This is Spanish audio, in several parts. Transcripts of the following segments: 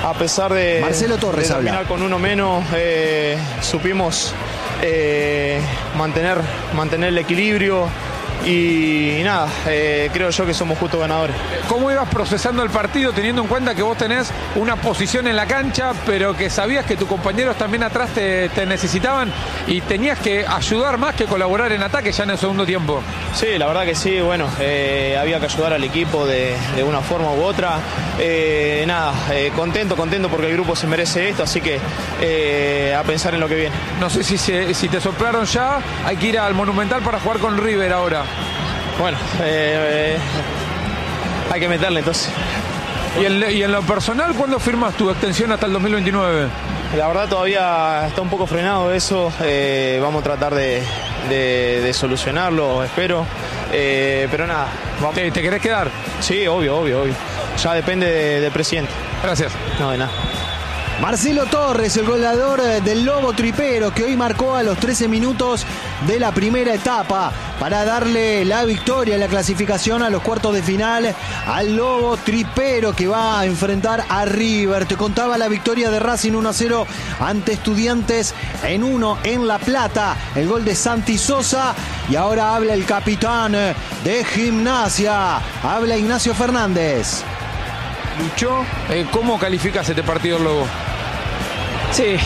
a pesar de, Marcelo Torres de terminar con uno menos, supimos mantener el equilibrio. Y nada, creo yo que somos justos ganadores. ¿Cómo ibas procesando el partido teniendo en cuenta que vos tenés una posición en la cancha, pero que sabías que tus compañeros también atrás te necesitaban y tenías que ayudar más que colaborar en ataque ya en el segundo tiempo? Sí, la verdad que sí, bueno, había que ayudar al equipo de una forma u otra. Contento porque el grupo se merece esto, así que a pensar en lo que viene. No sé si te soplaron ya, hay que ir al Monumental para jugar con River ahora. Bueno, hay que meterle entonces. ¿Y en lo personal, cuándo firmas tu extensión hasta el 2029? La verdad todavía está un poco frenado eso, vamos a tratar de solucionarlo, espero, pero nada. Vamos. ¿Te querés quedar? Sí, obvio. Ya depende del presidente. Gracias. No, de nada. Marcelo Torres, el goleador del Lobo Tripero, que hoy marcó a los 13 minutos de la primera etapa para darle la victoria en la clasificación a los cuartos de final al Lobo Tripero, que va a enfrentar a River. Te contaba la victoria de Racing 1-0 ante Estudiantes en 1 en La Plata, el gol de Santi Sosa. Y ahora habla el capitán de Gimnasia, habla Ignacio Fernández. Luchó. ¿Cómo calificas este partido, Lobo? Sí,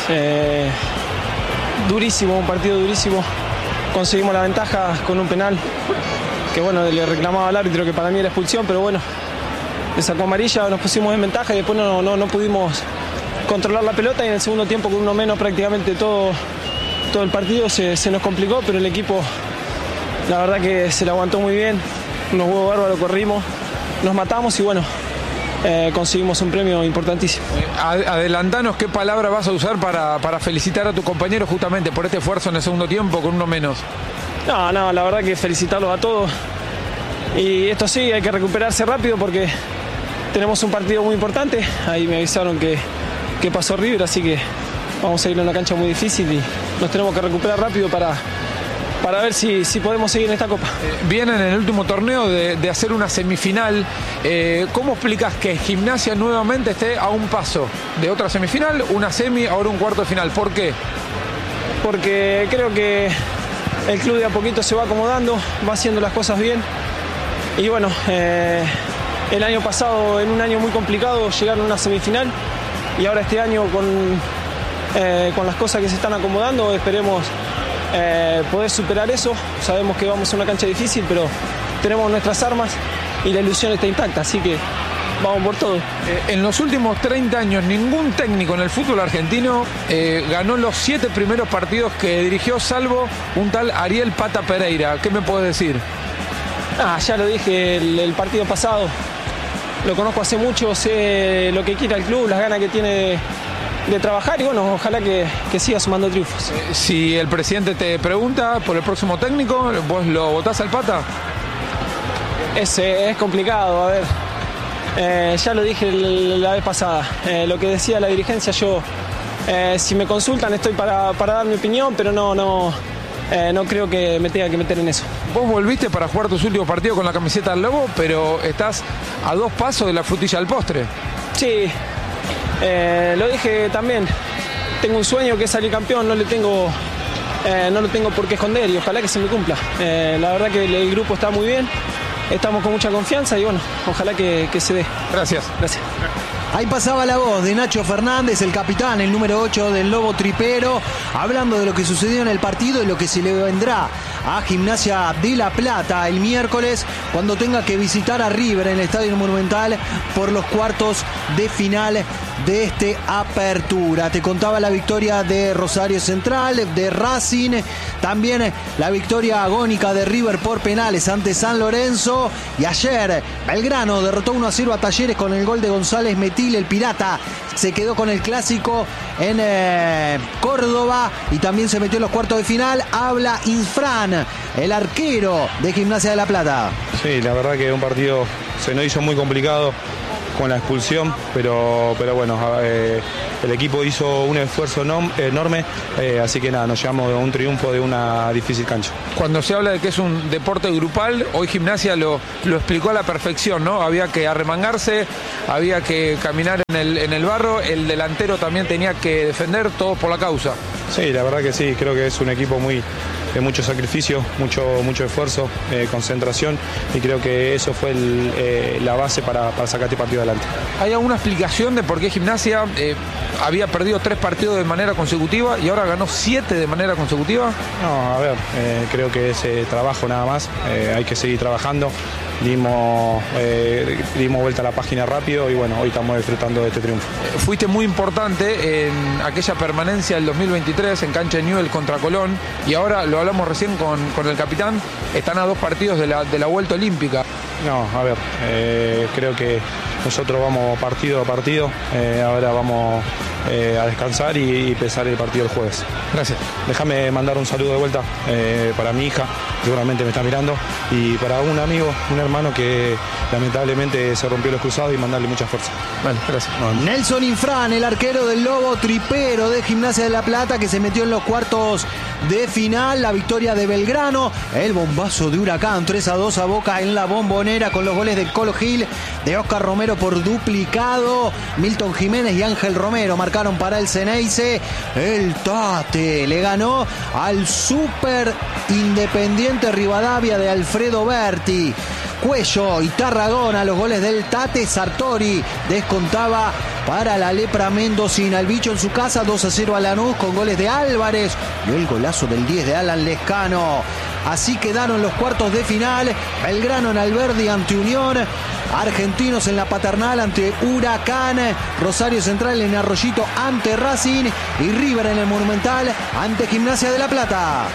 durísimo, un partido durísimo. Conseguimos la ventaja con un penal que bueno, le reclamaba al árbitro que para mí era expulsión, pero bueno, le sacó amarilla, nos pusimos en ventaja y después no pudimos controlar la pelota, y en el segundo tiempo con uno menos prácticamente todo el partido se nos complicó, pero el equipo la verdad que se la aguantó muy bien, unos huevos bárbaros, corrimos, nos matamos y bueno, conseguimos un premio importantísimo. Adelantanos qué palabra vas a usar para felicitar a tus compañeros justamente por este esfuerzo en el segundo tiempo con uno menos. No, la verdad que felicitarlos a todos. Y esto sí, hay que recuperarse rápido porque tenemos un partido muy importante. Ahí me avisaron que pasó River, así que vamos a ir a una cancha muy difícil y nos tenemos que recuperar rápido para ver si podemos seguir en esta Copa. Vienen en el último torneo de hacer una semifinal. ¿Cómo explicas que Gimnasia nuevamente esté a un paso de otra semifinal, una semi, ahora un cuarto de final? ¿Por qué? Porque creo que el club de a poquito se va acomodando, va haciendo las cosas bien. Y bueno, el año pasado, en un año muy complicado, llegaron a una semifinal. Y ahora este año con las cosas que se están acomodando, esperemos poder superar eso. Sabemos que vamos a una cancha difícil, pero tenemos nuestras armas y la ilusión está intacta, así que vamos por todo. En los últimos 30 años ningún técnico en el fútbol argentino ganó los 7 primeros partidos que dirigió, salvo un tal Ariel Pata Pereira. ¿Qué me puedes decir? Ya lo dije el partido pasado, lo conozco hace mucho, sé lo que quiere el club, las ganas que tiene de trabajar y bueno, ojalá que siga sumando triunfos. Si el presidente te pregunta por el próximo técnico, ¿vos lo votás al Pata? Es complicado, a ver, ya lo dije la vez pasada, lo que decía la dirigencia, yo si me consultan estoy para dar mi opinión, pero no creo que me tenga que meter en eso. Vos volviste para jugar tus últimos partidos con la camiseta del Lobo, pero estás a 2 pasos de la frutilla del postre. Sí. Lo dije también, tengo un sueño que es salir campeón, no lo tengo por qué esconder y ojalá que se me cumpla. La verdad que el grupo está muy bien, estamos con mucha confianza y bueno, ojalá que se dé. Gracias. Ahí pasaba la voz de Nacho Fernández, el capitán, el número 8 del Lobo Tripero, hablando de lo que sucedió en el partido y lo que se le vendrá a Gimnasia de La Plata el miércoles cuando tenga que visitar a River en el Estadio Monumental por los cuartos de final de este Apertura. Te contaba la victoria de Rosario Central, de Racing, también la victoria agónica de River por penales ante San Lorenzo, y ayer Belgrano derrotó 1-0 a Talleres con el gol de González Metil, el Pirata se quedó con el clásico en Córdoba y también se metió en los cuartos de final. Habla Infran, el arquero de Gimnasia de La Plata. Sí, la verdad que un partido se nos hizo muy complicado. con la expulsión, pero bueno, el equipo hizo un esfuerzo enorme, así que nada, nos llevamos un triunfo de una difícil cancha. Cuando se habla de que es un deporte grupal, hoy Gimnasia lo explicó a la perfección, ¿no? Había que arremangarse, había que caminar en el barro, el delantero también tenía que defender, todo por la causa. Sí, la verdad que sí, creo que es un equipo de mucho sacrificio, mucho esfuerzo, concentración, y creo que eso fue la base para sacar este partido adelante. ¿Hay alguna explicación de por qué Gimnasia había perdido 3 partidos de manera consecutiva y ahora ganó 7 de manera consecutiva? No, a ver, creo que es trabajo nada más, hay que seguir trabajando. Dimos vuelta a la página rápido y bueno, hoy estamos disfrutando de este triunfo. Fuiste muy importante en aquella permanencia del 2023 en cancha de Newell contra Colón, y ahora lo hablamos recién con el capitán, están a 2 partidos de la vuelta olímpica. No, a ver, creo que nosotros vamos partido a partido, ahora vamos a descansar y empezar el partido el jueves. Gracias. Déjame mandar un saludo de vuelta para mi hija, seguramente me está mirando, y para un amigo, un hermano que lamentablemente se rompió los cruzados, y mandarle mucha fuerza. Vale, gracias. Nelson Infran, el arquero del Lobo Tripero de Gimnasia de La Plata, que se metió en los cuartos de final. La victoria de Belgrano, el bombazo de Huracán 3-2 a Boca en la Bombonera, con los goles de Colo Gil, de Oscar Romero por duplicado. Milton Jiménez y Ángel Romero marcaron para el Ceneice. El Tate le ganó al Super Independiente Rivadavia de Alfredo Berti. Cuello y Tarragona, los goles del Tate. Sartori descontaba para la lepra mendocina. El bicho en su casa, 2-0 a Lanús, con goles de Álvarez y el golazo del 10 de Alan Lescano. Así quedaron los cuartos de final. Belgrano en Alberdi ante Unión, Argentinos en la Paternal ante Huracán, Rosario Central en Arroyito ante Racing y River en el Monumental ante Gimnasia de La Plata.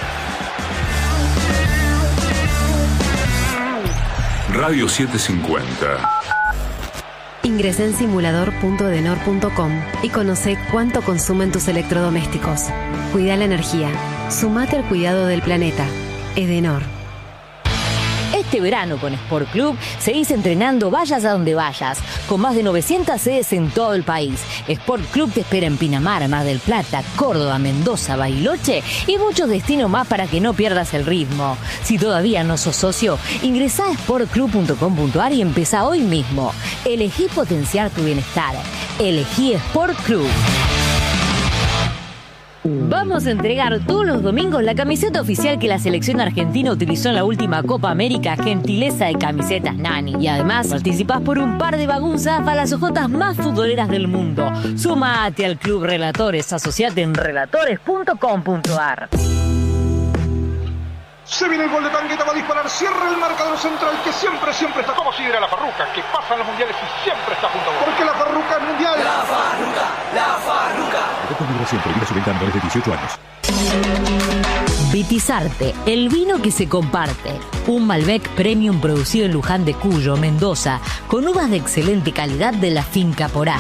Radio 750. Ingresa en simulador.edenor.com y conoce cuánto consumen tus electrodomésticos. Cuida la energía. Sumate al cuidado del planeta. Edenor. Este verano con Sport Club seguís entrenando vayas a donde vayas, con más de 900 sedes en todo el país. Sport Club te espera en Pinamar, Mar del Plata, Córdoba, Mendoza, Bariloche y muchos destinos más para que no pierdas el ritmo. Si todavía no sos socio, ingresá a sportclub.com.ar y empezá hoy mismo. Elegí potenciar tu bienestar. Elegí Sport Club. Vamos a entregar todos los domingos la camiseta oficial que la selección argentina utilizó en la última Copa América, gentileza de Camisetas Nani. Y además participás por un par de bagunzas para las ojotas más futboleras del mundo. Sumate al Club Relatores, asociate en relatores.com.ar. Se viene el gol de Tangueta, va a disparar, cierra el marcador central que siempre está como si era la Farruca, que pasa en los mundiales y siempre está junto a vos. Porque la Farruca es mundial. La Farruca. Productos Migración prohibida su venta a menores de 18 años. Vitizarte, el vino que se comparte. Un Malbec Premium producido en Luján de Cuyo, Mendoza, con uvas de excelente calidad de la finca Porá.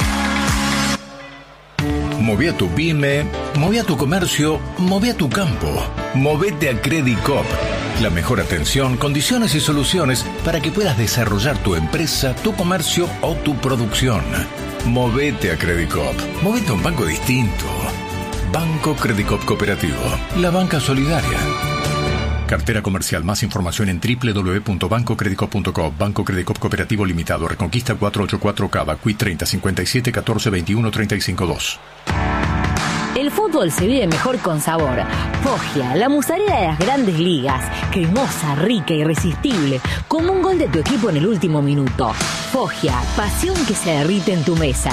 Moví a tu pyme, moví a tu comercio, moví a tu campo. Movete a Credit Coop. La mejor atención, condiciones y soluciones para que puedas desarrollar tu empresa, tu comercio o tu producción. Movete a Credit Coop. Movete a un banco distinto. Banco Credit Coop Cooperativo. La banca solidaria. Cartera comercial. Más información en www.bancocreditcoop.com. Banco Credit Coop Cooperativo Limitado. Reconquista 484 Cava. Cuit 30 57 14 21 35 2. El fútbol se vive mejor con sabor. Foggia, la musarela de las grandes ligas. Cremosa, rica, irresistible. Como un gol de tu equipo en el último minuto. Foggia, pasión que se derrite en tu mesa.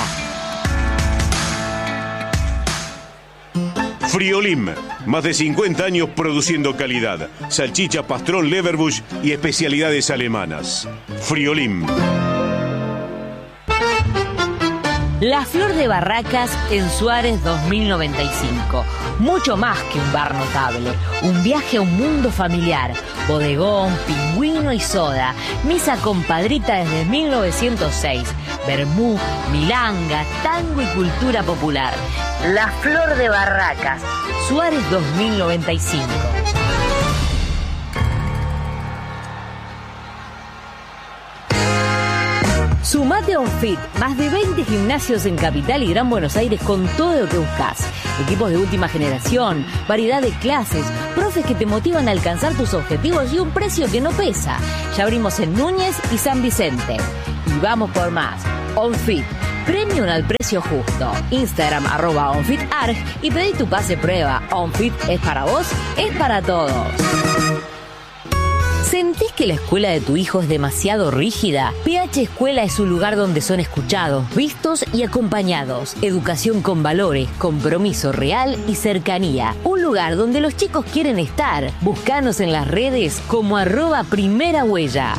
Friolim, más de 50 años produciendo calidad. Salchicha, pastrón, leverbush y especialidades alemanas. Friolim. La Flor de Barracas en Suárez 2095. Mucho más que un bar notable. Un viaje a un mundo familiar. Bodegón, pingüino y soda. Misa compadrita desde 1906. Vermú, milanga, tango y cultura popular. La Flor de Barracas. Suárez 2095. Sumate a OnFit, más de 20 gimnasios en Capital y Gran Buenos Aires con todo lo que buscas. Equipos de última generación, variedad de clases, profes que te motivan a alcanzar tus objetivos y un precio que no pesa. Ya abrimos en Núñez y San Vicente. Y vamos por más. OnFit, premium al precio justo. Instagram @OnFitArg y pedí tu pase prueba. OnFit es para vos, es para todos. ¿Sentís que la escuela de tu hijo es demasiado rígida? PH Escuela es un lugar donde son escuchados, vistos y acompañados. Educación con valores, compromiso real y cercanía. Un lugar donde los chicos quieren estar. Búscanos en las redes como @primerahuella.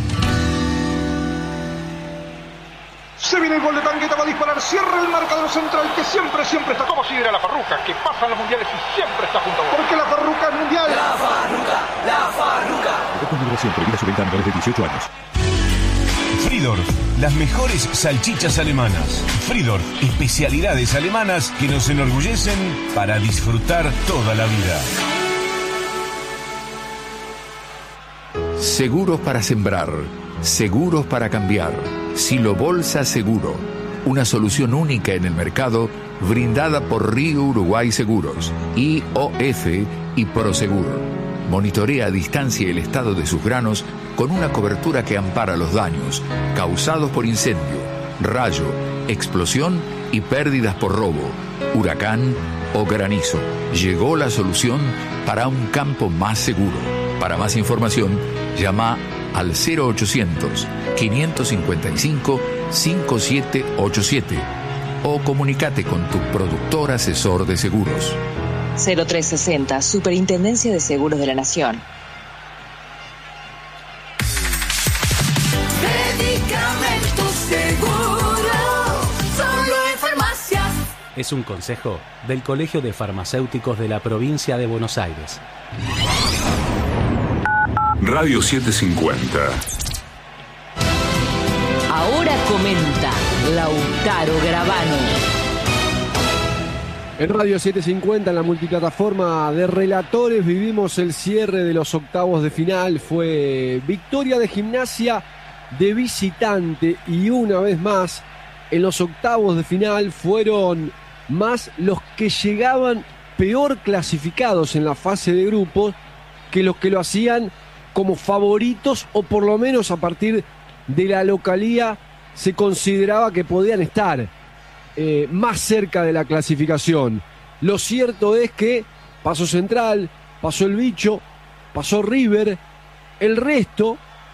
Se viene el gol de Tangueta, va a disparar, cierra el marcador central que siempre está como si era la Farruca, que pasa en los mundiales y siempre está junto a vos. Porque la Farruca es mundial. La Farruca. Migración prohibida su venta a menores de 18 años. Fridor, las mejores salchichas alemanas. Fridor, especialidades alemanas que nos enorgullecen para disfrutar toda la vida. Seguros para sembrar, seguros para cambiar. Silo Bolsa Seguro, una solución única en el mercado brindada por Río Uruguay Seguros, IOF y Prosegur. Monitorea a distancia el estado de sus granos con una cobertura que ampara los daños causados por incendio, rayo, explosión y pérdidas por robo, huracán o granizo. Llegó la solución para un campo más seguro. Para más información, llama al 0800-555-5787 o comunícate con tu productor asesor de seguros. 0360, Superintendencia de Seguros de la Nación. Medicamentos Seguro, solo en farmacias. Es un consejo del Colegio de Farmacéuticos de la Provincia de Buenos Aires. Radio 750. Ahora comenta Lautaro Gravano. En Radio 750, en la multiplataforma de relatores, vivimos el cierre de los octavos de final. Fue victoria de Gimnasia de visitante y una vez más en los octavos de final fueron más los que llegaban peor clasificados en la fase de grupos que los que lo hacían como favoritos, o por lo menos a partir de la localía se consideraba que podían estar más cerca de la clasificación. Lo cierto es que pasó Central, pasó el Bicho, pasó River, el resto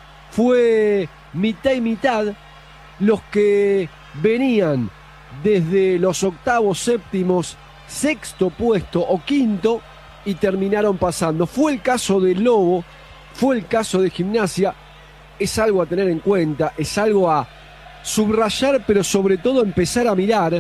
fue mitad y mitad. Los que venían desde los octavos, séptimos, sexto puesto o quinto y terminaron pasando. Fue el caso del Lobo, fue el caso de Gimnasia. Es algo a tener en cuenta, es algo a subrayar, pero sobre todo empezar a mirar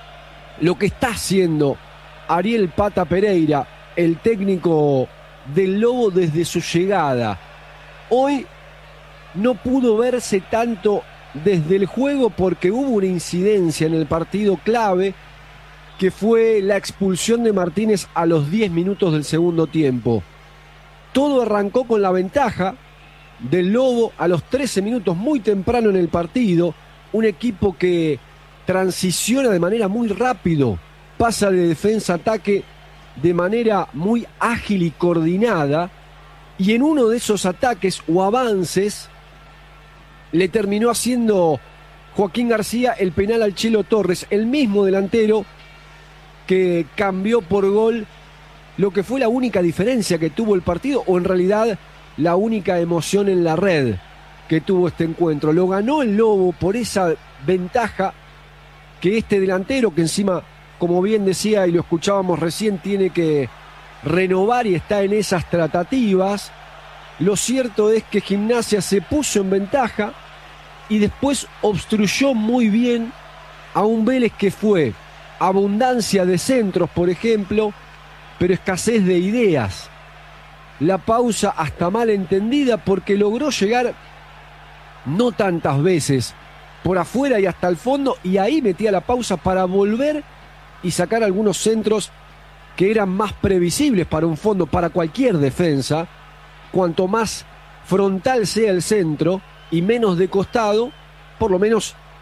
lo que está haciendo Ariel Pata Pereira, el técnico del Lobo desde su llegada. Hoy no pudo verse tanto desde el juego porque hubo una incidencia en el partido clave, que fue la expulsión de Martínez a los 10 minutos del segundo tiempo. Todo arrancó con la ventaja del Lobo a los 13 minutos, muy temprano en el partido. Un equipo que transiciona de manera muy rápido, pasa de defensa a ataque de manera muy ágil y coordinada, y en uno de esos ataques o avances le terminó haciendo Joaquín García el penal al Chelo Torres, el mismo delantero que cambió por gol lo que fue la única diferencia que tuvo el partido, o en realidad la única emoción en la red que tuvo este encuentro. Lo ganó el Lobo por esa ventaja que este delantero, que encima, como bien decía y lo escuchábamos recién, tiene que renovar y está en esas tratativas. Lo cierto es que Gimnasia se puso en ventaja y después obstruyó muy bien a un Vélez que fue abundancia de centros, por ejemplo, pero escasez de ideas. La pausa hasta mal entendida porque logró llegar no tantas veces por afuera y hasta el fondo, y ahí metía la pausa para volver y sacar algunos centros que eran más previsibles para un fondo, para cualquier defensa. Cuanto más frontal sea el centro y menos de costado, por lo menos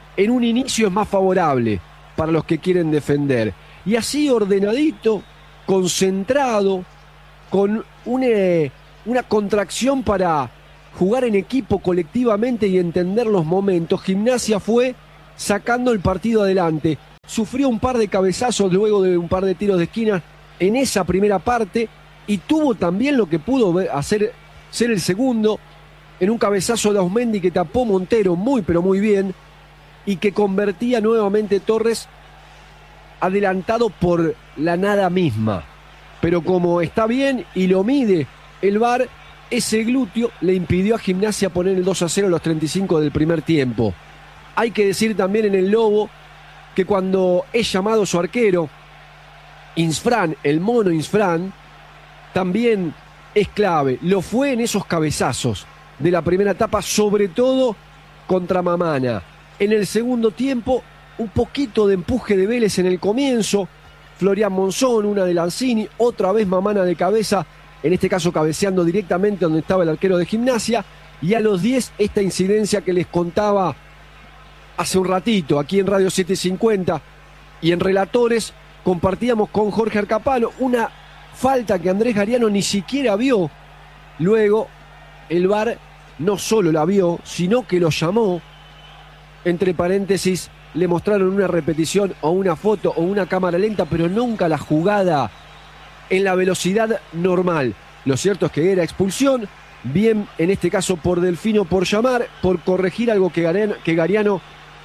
en un inicio es más favorable para los que quieren defender. Y así ordenadito, concentrado, con una contracción para jugar en equipo colectivamente y entender los momentos, Gimnasia fue sacando el partido adelante. Sufrió un par de cabezazos luego de un par de tiros de esquina en esa primera parte y tuvo también lo que pudo hacer ser el segundo en un cabezazo de Ausmendi que tapó Montero muy pero muy bien y que convertía nuevamente Torres adelantado por la nada misma. Pero como está bien y lo mide el VAR, ese glúteo le impidió a Gimnasia poner el 2-0 a los 35 del primer tiempo. Hay que decir también en el Lobo que cuando es llamado su arquero, Insfrán, el mono Insfrán, también es clave. Lo fue en esos cabezazos de la primera etapa, sobre todo contra Mamana. En el segundo tiempo, un poquito de empuje de Vélez en el comienzo. Florian Monzón, una de Lanzini, otra vez Mamana de cabeza, en este caso cabeceando directamente donde estaba el arquero de Gimnasia. Y a los 10, esta incidencia que les contaba hace un ratito, aquí en Radio 750 y en Relatores, compartíamos con Jorge Arcapano una falta que Andrés Gariano ni siquiera vio. Luego, el VAR no solo la vio, sino que lo llamó. Entre paréntesis, le mostraron una repetición o una foto o una cámara lenta, pero nunca la jugada en la velocidad normal. Lo cierto es que era expulsión, bien en este caso por Delfino, por llamar, por corregir algo que Gariano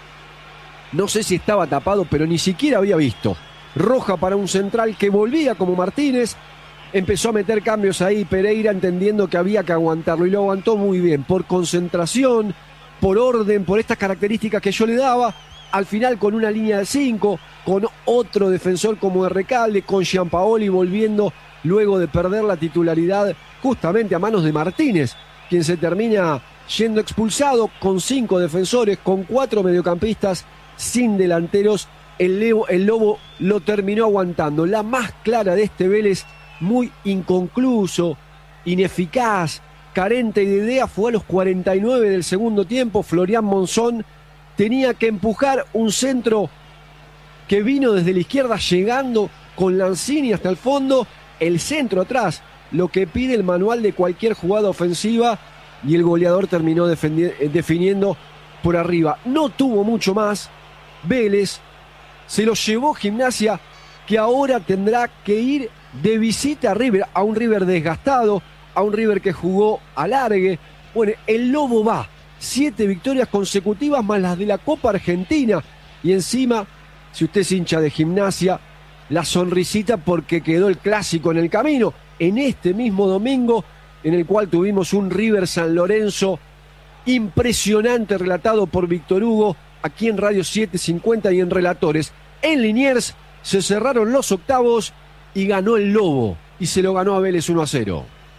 no sé si estaba tapado, pero ni siquiera había visto. Roja para un central que volvía como Martínez. Empezó a meter cambios ahí Pereira, entendiendo que había que aguantarlo, y lo aguantó muy bien, por concentración, por orden, por estas características que yo le daba. Al final con una línea de 5, con otro defensor como Recalde, con Gianpaoli volviendo luego de perder la titularidad justamente a manos de Martínez, quien se termina yendo expulsado, con 5 defensores, con 4 mediocampistas, sin delanteros. El Lobo lo terminó aguantando. La más clara de este Vélez, muy inconcluso, ineficaz, carente de idea, fue a los 49 del segundo tiempo. Florian Monzón tenía que empujar un centro que vino desde la izquierda, llegando con Lanzini hasta el fondo, el centro atrás, lo que pide el manual de cualquier jugada ofensiva, y el goleador terminó definiendo por arriba. No tuvo mucho más Vélez, se lo llevó Gimnasia, que ahora tendrá que ir de visita a River, a un River desgastado, a un River que jugó alargue. Bueno, el Lobo va 7 victorias consecutivas más las de la Copa Argentina, y encima, si usted es hincha de Gimnasia, la sonrisita porque quedó el clásico en el camino, en este mismo domingo, en el cual tuvimos un River San Lorenzo impresionante, relatado por Víctor Hugo, aquí en Radio 750 y en Relatores. En Liniers se cerraron los octavos y ganó el Lobo, y se lo ganó a Vélez 1-0.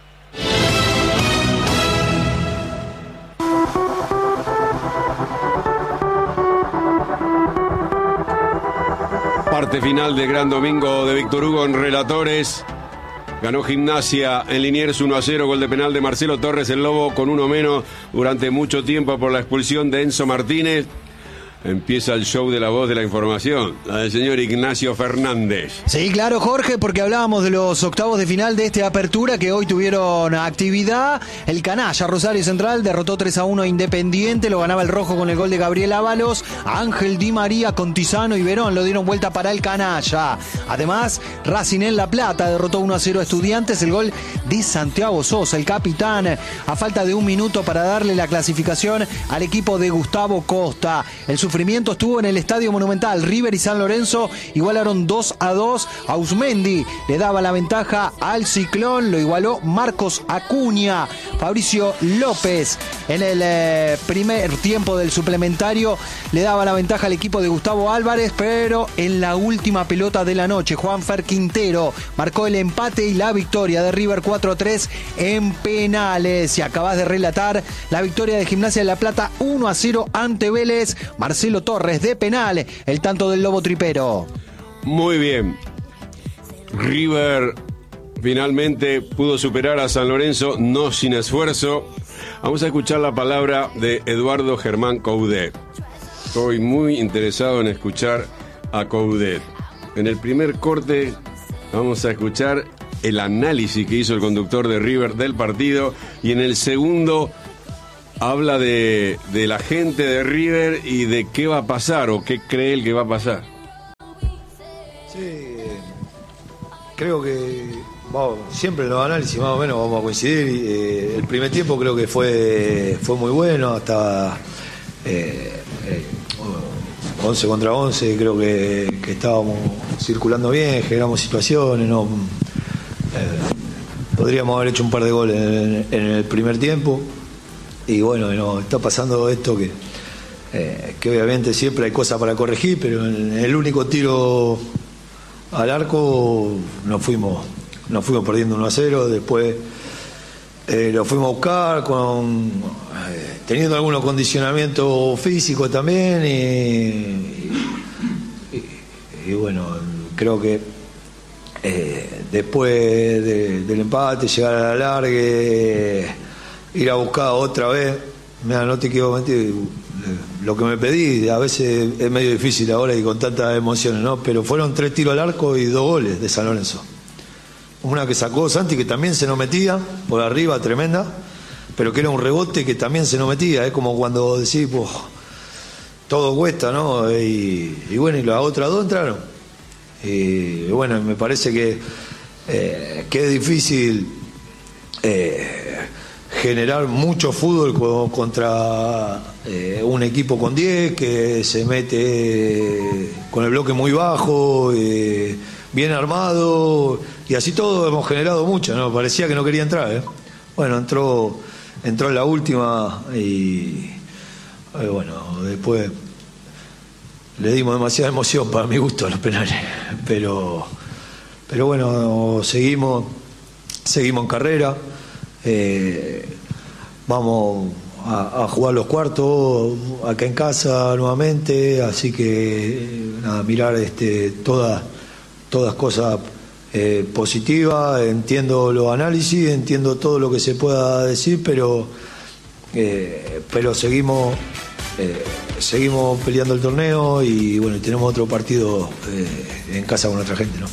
Parte final del gran domingo de Víctor Hugo en Relatores. Ganó Gimnasia en Liniers 1-0, gol de penal de Marcelo Torres. El Lobo con uno menos durante mucho tiempo por la expulsión de Enzo Martínez. Empieza el show de la voz de la información, la del señor Ignacio Fernández. Sí, claro, Jorge, porque hablábamos de los octavos de final de esta apertura que hoy tuvieron actividad. El canalla Rosario Central derrotó 3-1 a Independiente, lo ganaba el rojo con el gol de Gabriel Ábalos. Ángel Di María, Contisano y Verón lo dieron vuelta para el canalla. Además, Racing en La Plata derrotó 1-0 a Estudiantes, el gol de Santiago Sosa, el capitán, a falta de un minuto para darle la clasificación al equipo de Gustavo Costa. El sufrimiento estuvo en el Estadio Monumental. River y San Lorenzo igualaron 2-2. Ausmendi le daba la ventaja al Ciclón, lo igualó Marcos Acuña. Fabricio López en el primer tiempo del suplementario le daba la ventaja al equipo de Gustavo Álvarez, pero en la última pelota de la noche, Juanfer Quintero marcó el empate y la victoria de River 4-3 en penales. Y acabas de relatar la victoria de Gimnasia de La Plata 1-0 ante Vélez. Marcelo Torres de penal, el tanto del Lobo Tripero. Muy bien. River finalmente pudo superar a San Lorenzo, no sin esfuerzo. Vamos a escuchar la palabra de Eduardo Germán Coudet. Estoy muy interesado en escuchar a Coudet. En el primer corte vamos a escuchar el análisis que hizo el conductor de River del partido, y en el segundo habla de la gente de River y de qué va a pasar o qué cree él que va a pasar. Sí, creo que siempre en los análisis más o menos vamos a coincidir. El primer tiempo creo que fue muy bueno, hasta 11 contra 11 creo que estábamos circulando bien, generamos situaciones, ¿no? Podríamos haber hecho un par de goles en el primer tiempo, y bueno, no, está pasando esto que obviamente siempre hay cosas para corregir, pero en el único tiro al arco nos fuimos perdiendo 1-0, después lo fuimos a buscar teniendo algunos condicionamientos físicos también, y bueno, creo que después del empate, llegar a la largue, ir a buscar otra vez, no te quiero mentir, lo que me pedí, a veces es medio difícil ahora y con tantas emociones, ¿no? Pero fueron 3 tiros al arco y 2 goles de San Lorenzo. Una que sacó Santi, que también se nos metía por arriba, tremenda, pero que era un rebote que también se nos metía. Es como cuando decís, pues, todo cuesta, ¿no? Y bueno, y las otras 2 entraron. Y bueno, me parece que es difícil generar mucho fútbol contra un equipo con 10 que se mete con el bloque muy bajo, bien armado, y así todo hemos generado mucho, ¿no? Parecía que no quería entrar, Bueno, entró en la última y bueno, después le dimos demasiada emoción para mi gusto a los penales, pero bueno, seguimos en carrera, vamos a jugar los cuartos acá en casa nuevamente, así que nada, mirar todas cosas positivas. Entiendo los análisis, entiendo todo lo que se pueda decir, pero seguimos peleando el torneo, y bueno, tenemos otro partido en casa con otra gente, ¿no?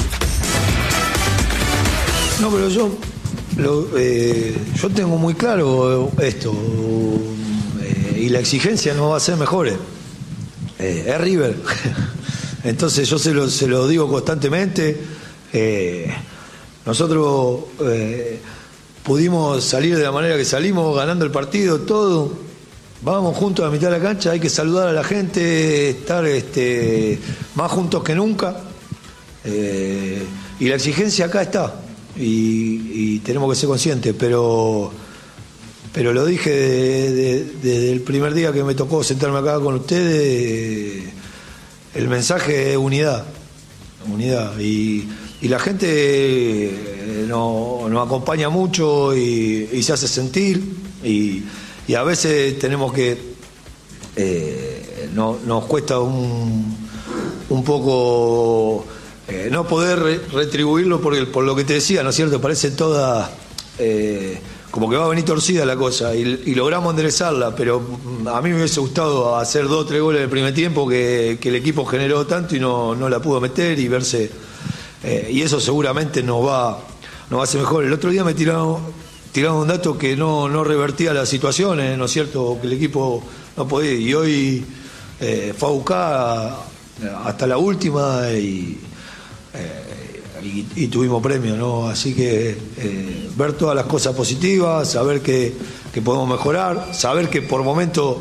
No, pero yo tengo muy claro esto, y la exigencia no va a ser mejores. Es River. Entonces yo se lo digo constantemente. Nosotros pudimos salir de la manera que salimos, ganando el partido, todo. Vamos juntos a la mitad de la cancha, hay que saludar a la gente, estar más juntos que nunca. Y la exigencia acá está. Y tenemos que ser conscientes, pero lo dije desde el primer día que me tocó sentarme acá con ustedes. El mensaje es unidad, y la gente nos acompaña mucho y se hace sentir, y a veces tenemos que nos cuesta un poco no poder retribuirlo por lo que te decía, ¿no es cierto? Parece toda como que va a venir torcida la cosa, y logramos enderezarla, pero a mí me hubiese gustado hacer 2 o 3 goles en el primer tiempo, que el equipo generó tanto y no la pudo meter, y verse, y eso seguramente nos va a hacer mejor. El otro día me tiraron un dato que no revertía las situaciones, ¿no es cierto? Que el equipo no podía, y hoy fue a buscar hasta la última y tuvimos premio, ¿no? Así que ver todas las cosas positivas, saber que podemos mejorar, saber que por momentos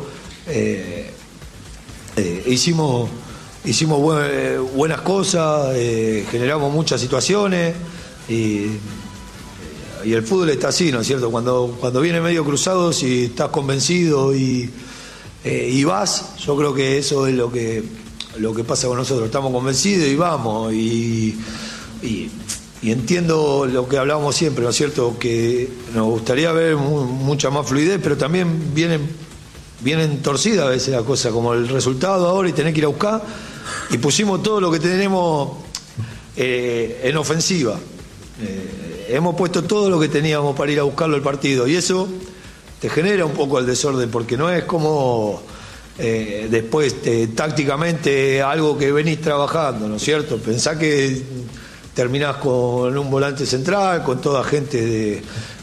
hicimos buenas cosas, generamos muchas situaciones, y el fútbol está así, ¿no es cierto? Cuando viene medio cruzado, si estás convencido y vas, yo creo que eso es lo que pasa con nosotros. Estamos convencidos y vamos, y entiendo lo que hablábamos siempre, ¿no es cierto? Que nos gustaría ver mucha más fluidez, pero también vienen torcidas a veces las cosas, como el resultado ahora, y tener que ir a buscar, y pusimos todo lo que tenemos en ofensiva. Hemos puesto todo lo que teníamos para ir a buscarlo el partido, y eso te genera un poco el desorden, porque no es como después tácticamente algo que venís trabajando, ¿no es cierto? Pensá que terminás con un volante central, con toda gente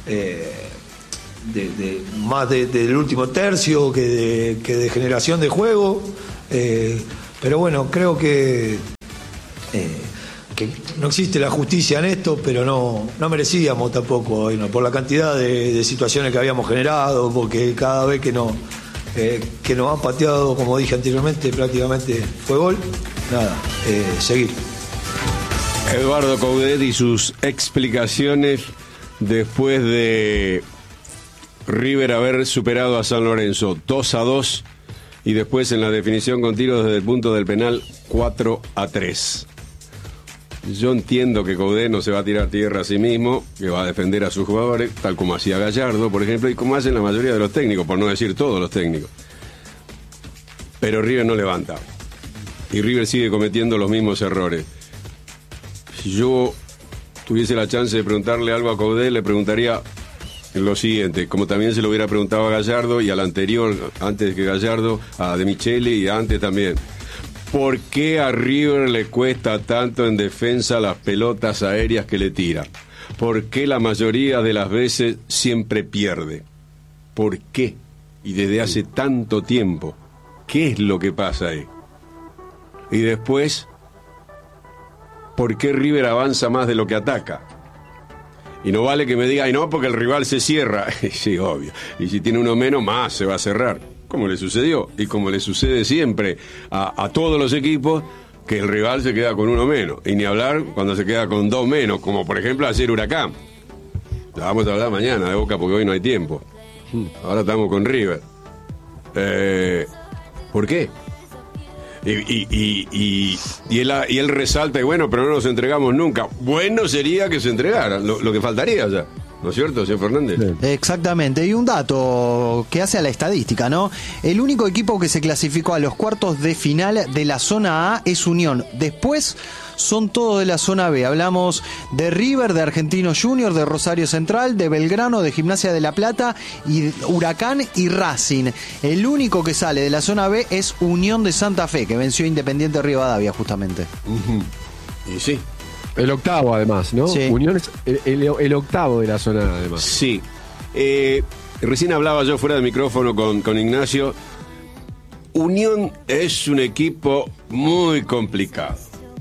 más del último tercio que de generación de juego, pero bueno, creo que no existe la justicia en esto, pero no merecíamos tampoco hoy, ¿no? Por la cantidad de situaciones que habíamos generado, porque cada vez que nos han pateado, como dije anteriormente, prácticamente fue gol. Nada, seguir. Eduardo Coudet y sus explicaciones después de River haber superado a San Lorenzo 2-2 y después en la definición con tiros desde el punto del penal 4-3. Yo entiendo que Coudet no se va a tirar tierra a sí mismo, que va a defender a sus jugadores, tal como hacía Gallardo, por ejemplo, y como hacen la mayoría de los técnicos, por no decir todos los técnicos. Pero River no levanta. Y River sigue cometiendo los mismos errores. Si yo tuviese la chance de preguntarle algo a Coudet, le preguntaría lo siguiente, como también se lo hubiera preguntado a Gallardo y al anterior, antes que Gallardo, a De Micheli y antes también. ¿Por qué a River le cuesta tanto en defensa las pelotas aéreas que le tira? ¿Por qué la mayoría de las veces siempre pierde? ¿Por qué? Y desde hace tanto tiempo. ¿Qué es lo que pasa ahí? Y después, ¿por qué River avanza más de lo que ataca? Y no vale que me diga, ay no, porque el rival se cierra. Sí, obvio. Y si tiene uno menos, más se va a cerrar. Como le sucedió y como le sucede siempre a todos los equipos, que el rival se queda con uno menos. Y ni hablar cuando se queda con dos menos, como por ejemplo ayer Huracán. La vamos a hablar mañana de Boca porque hoy no hay tiempo. Ahora estamos con River. ¿Por qué? Y él resalta, y bueno, pero no nos entregamos nunca. Bueno sería que se entregara, lo que faltaría ya. ¿No es cierto, señor Fernández? Exactamente, y un dato que hace a la estadística, ¿no? El único equipo que se clasificó a los cuartos de final de la zona A es Unión. Después son todos de la zona B. Hablamos de River, de Argentinos Juniors, de Rosario Central, de Belgrano, de Gimnasia de La Plata, y Huracán y Racing. El único que sale de la zona B es Unión de Santa Fe, que venció a Independiente Rivadavia, justamente. Y sí. El octavo, además, ¿no? Sí. Unión es el octavo de la zona, además. Sí. Recién hablaba yo fuera de micrófono con Ignacio. Unión es un equipo muy complicado.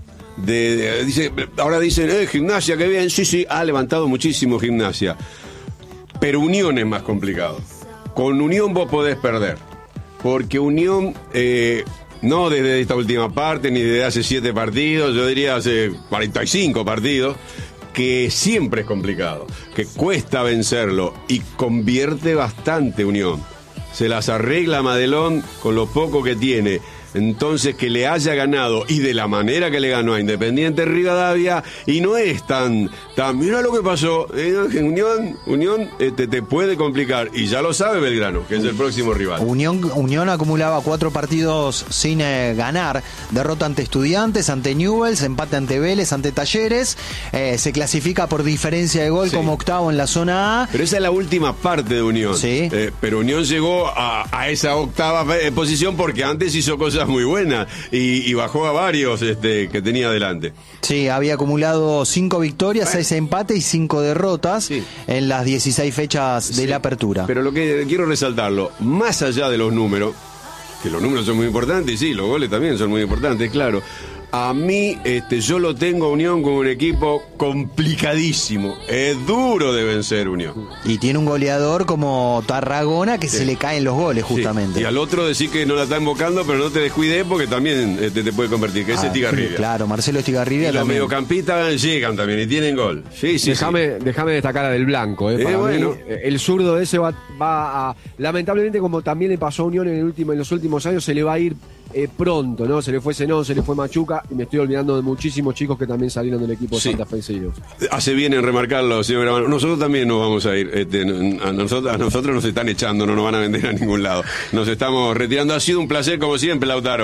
Ahora dicen, Gimnasia, qué bien. Sí, ha levantado muchísimo Gimnasia. Pero Unión es más complicado. Con Unión vos podés perder. Porque Unión... no desde esta última parte, ni desde hace 7 partidos, yo diría hace 45 partidos, que siempre es complicado, que cuesta vencerlo y convierte bastante Unión. Se las arregla Madelón con lo poco que tiene. Entonces, que le haya ganado y de la manera que le ganó a Independiente Rivadavia, y no es tan mira lo que pasó, Unión te puede complicar, y ya lo sabe Belgrano, que es el próximo rival. Unión acumulaba 4 partidos sin ganar, derrota ante Estudiantes, ante Newell's, empate ante Vélez, ante Talleres, se clasifica por diferencia de gol como octavo en la zona A. Pero esa es la última parte de Unión. Sí. Pero Unión llegó a esa octava posición porque antes hizo cosas muy buenas y bajó a varios que tenía adelante. Sí, había acumulado 5 victorias, 6 empates y 5 derrotas en las 16 fechas de la apertura. Pero lo que quiero resaltarlo, más allá de los números, que los números son muy importantes, sí, los goles también son muy importantes, claro. A mí, yo lo tengo a Unión como un equipo complicadísimo. Es duro de vencer Unión. Y tiene un goleador como Tarragona que se le caen los goles, justamente. Sí. Y al otro decir que no la está invocando, pero no te descuides porque también te puede convertir, que es Estigarribia. Claro, Marcelo Estigarribia. Y los mediocampistas llegan también y tienen gol. Sí. Déjame destacar a Del Blanco. Para mí, el zurdo ese va a... Lamentablemente, como también le pasó a Unión en los últimos años, se le va a ir pronto, ¿no? Se le fue Zenón, se le fue Machuca, y me estoy olvidando de muchísimos chicos que también salieron del equipo de Santa Fe seguidos. Hace bien en remarcarlo, señor Gravano. Nosotros también nos vamos a ir. A nosotros nos están echando, no nos van a vender a ningún lado. Nos estamos retirando. Ha sido un placer, como siempre, Lautaro.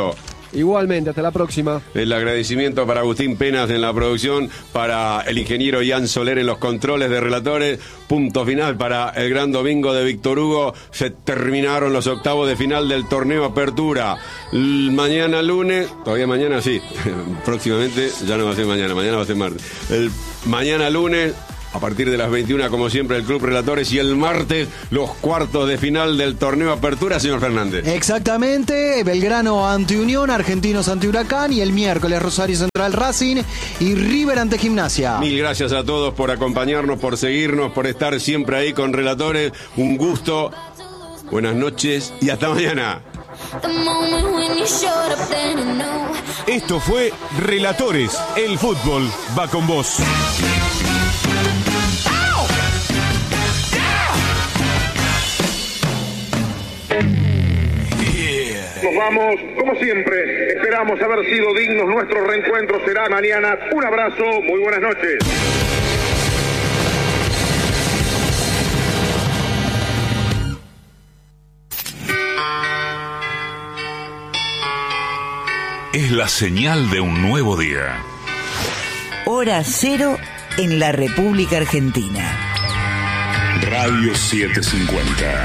Igualmente, hasta la próxima. El agradecimiento para Agustín Penas en la producción, para el ingeniero Ian Soler en los controles de relatores. Punto final para el gran domingo de Víctor Hugo. Se terminaron los octavos de final del torneo Apertura. Mañana lunes, todavía mañana sí, próximamente ya no va a ser mañana va a ser martes. Mañana lunes, a partir de las 21, como siempre, el Club Relatores, y el martes los cuartos de final del torneo Apertura, señor Fernández. Exactamente, Belgrano ante Unión, Argentinos ante Huracán, y el miércoles Rosario Central Racing y River ante Gimnasia. Mil gracias a todos por acompañarnos, por seguirnos, por estar siempre ahí con Relatores. Un gusto, buenas noches y hasta mañana. Esto fue Relatores, el fútbol va con vos. Nos vamos, como siempre, esperamos haber sido dignos. Nuestro reencuentro será mañana. Un abrazo, muy buenas noches. Es la señal de un nuevo día. Hora cero en la República Argentina. Radio 750.